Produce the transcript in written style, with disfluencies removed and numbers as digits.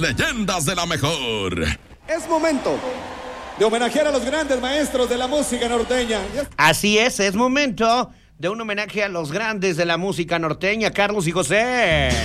Leyendas de la mejor. Es momento de homenajear a los grandes maestros de la música norteña. Así es momento de un homenaje a los grandes de la música norteña, Carlos y José.